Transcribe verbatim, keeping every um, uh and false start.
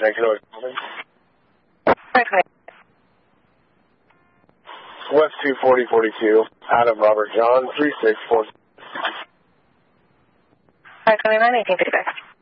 I can always call them. Okay. West two forty forty-two, Adam Robert John, three six four. Alright, nine eighteen fifty-five.